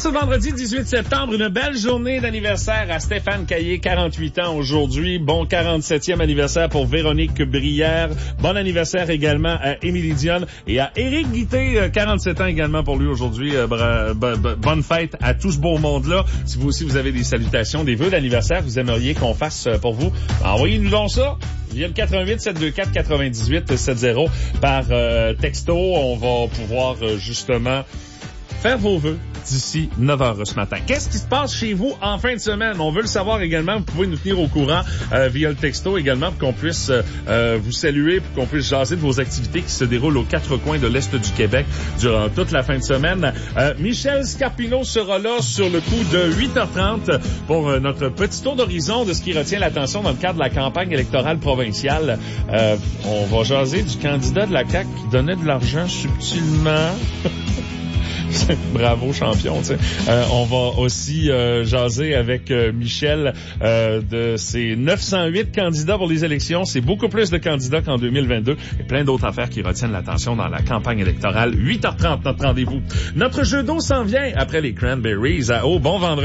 ce vendredi 18 septembre, une belle journée d'anniversaire à Stéphane Caillé, 48 ans aujourd'hui. Bon 47e anniversaire pour Véronique Brière. Bon anniversaire également à Émilie Dionne et à Éric Guité, 47 ans également pour lui aujourd'hui. Bonne fête à tout ce beau monde-là. Si vous aussi vous avez des salutations, des vœux d'anniversaire, vous aimeriez qu'on fasse pour vous, envoyez-nous donc ça. Via le 88-724-98-70 par texto. On va pouvoir justement faire vos vœux d'ici 9h ce matin. Qu'est-ce qui se passe chez vous en fin de semaine? On veut le savoir également. Vous pouvez nous tenir au courant via le texto également pour qu'on puisse vous saluer, pour qu'on puisse jaser de vos activités qui se déroulent aux quatre coins de l'Est du Québec durant toute la fin de semaine. Michel Scarpino sera là sur le coup de 8h30 pour notre petit tour d'horizon de ce qui retient l'attention dans le cadre de la campagne électorale provinciale. On va jaser du candidat de la CAQ qui donnait de l'argent subtilement. Bravo, champion, tu sais. On va aussi jaser avec Michel de ces 908 candidats pour les élections. C'est beaucoup plus de candidats qu'en 2022 et plein d'autres affaires qui retiennent l'attention dans la campagne électorale. 8h30, notre rendez-vous. Notre jeu d'eau s'en vient après les Cranberries. Bon vendredi.